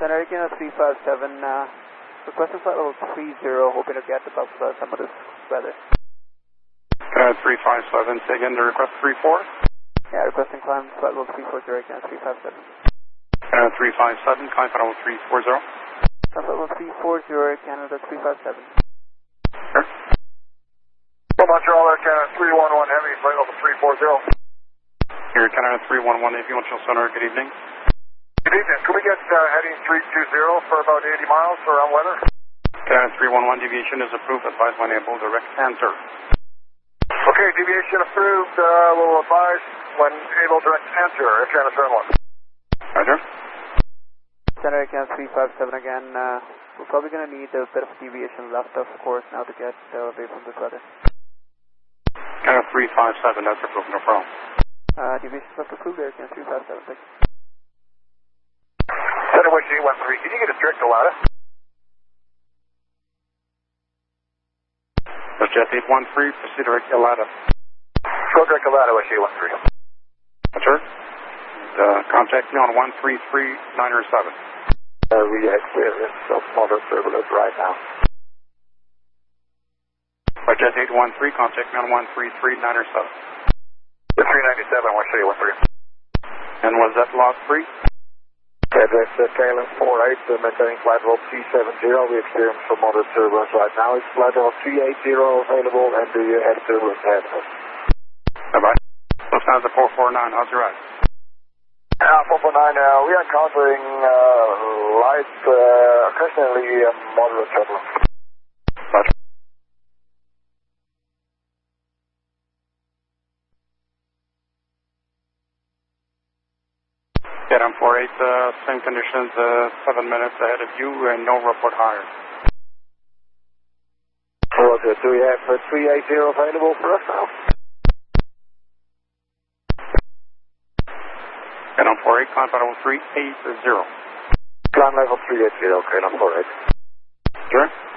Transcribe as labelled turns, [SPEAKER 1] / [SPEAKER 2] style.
[SPEAKER 1] Center again, 357, requesting flight level 30, hoping to get above some of this weather.
[SPEAKER 2] 357, say again the request 34?
[SPEAKER 1] Yeah, requesting climb flight level 340 again, 357.
[SPEAKER 2] 357, climb flight level 340.
[SPEAKER 1] Flight level 340, Canada 357.
[SPEAKER 2] Sure.
[SPEAKER 3] Well, Montreal, Canada 311 Heavy, flight level 340.
[SPEAKER 2] Here, Canada 311, avionical center, good evening.
[SPEAKER 3] Good evening. Could we get heading 320 for about 80 miles around weather?
[SPEAKER 2] Canada 311, deviation is approved, advise when able, direct answer.
[SPEAKER 3] Okay, deviation approved, we'll advise when able, direct answer, Air Canada 311.
[SPEAKER 2] Roger.
[SPEAKER 1] Center again, 357 again, we're probably going to need a bit of deviation left of course now to get away from this weather.
[SPEAKER 2] Canada 357, that's approved, no problem.
[SPEAKER 1] Deviation left approved, Air Canada 357, thanks.
[SPEAKER 3] Center West 813, can you get a direct to LATA?
[SPEAKER 2] Jet 813, proceed direct to LATA.
[SPEAKER 3] Go direct to LATA, West 813.
[SPEAKER 2] Roger. Contact me on 133.907.
[SPEAKER 3] We experience self-motor turbulence right now.
[SPEAKER 2] Jet 813, contact me on 133.907.
[SPEAKER 3] The 397, West 813.
[SPEAKER 2] And was that lot free?
[SPEAKER 3] Address KLM 48, maintaining flight level 370. We experience some motor turbulence right now. It's flight level 380 available, and do you have turbulence ahead of us?
[SPEAKER 2] Bye-bye. Lufthansa 449, how's your ride?
[SPEAKER 3] 449, we are encountering light, occasionally moderate turbulence.
[SPEAKER 2] Roger. KLM 48, same conditions, 7 minutes ahead of you, and no report higher.
[SPEAKER 3] Roger, do we have 380 available for us now?
[SPEAKER 2] KLM 48, climb level 380.
[SPEAKER 3] Climb level 380, KLM 48.
[SPEAKER 2] Sure.